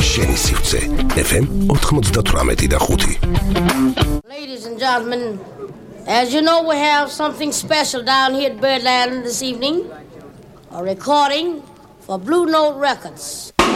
შენი სივრცე FM 98.5. Ladies and gentlemen, as you know, we have something special down here at Birdland this evening. A recording for Blue Note Records.